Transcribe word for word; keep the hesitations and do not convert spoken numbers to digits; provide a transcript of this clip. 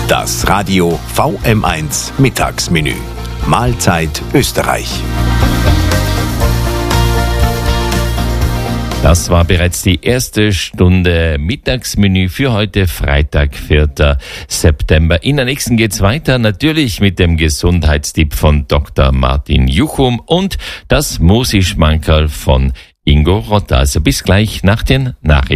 Das Radio V M eins Mittagsmenü. Mahlzeit Österreich. Das war bereits die erste Stunde Mittagsmenü für heute Freitag, vierter September. In der nächsten geht's weiter, natürlich mit dem Gesundheitstipp von Doktor Martin Juchum und das Musi-Schmankerl von Ingo Rotter. Also bis gleich nach den Nachrichten.